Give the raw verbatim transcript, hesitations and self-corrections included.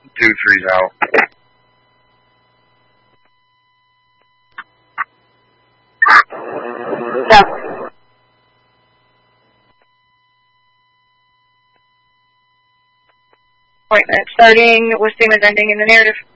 Two, three's out. Yeah. Appointment starting with statement ending in the narrative.